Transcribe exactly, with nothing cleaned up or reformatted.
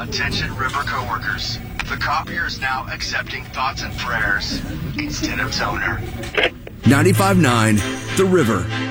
Attention River coworkers. The copier is now accepting thoughts and prayers instead of toner. ninety-five point nine The River.